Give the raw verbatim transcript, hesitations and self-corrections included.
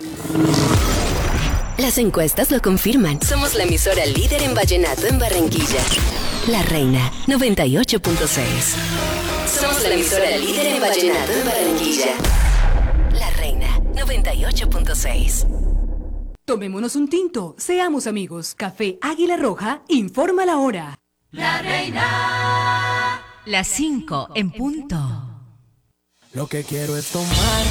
Las encuestas lo confirman. Somos la emisora líder en vallenato en Barranquilla. La Reina, noventa y ocho punto seis. Somos la emisora líder en vallenato en Barranquilla. La Reina, noventa y ocho punto seis. Tomémonos un tinto, seamos amigos. Café Águila Roja, informa la hora. La Reina. Las cinco en punto. Lo que quiero es tomar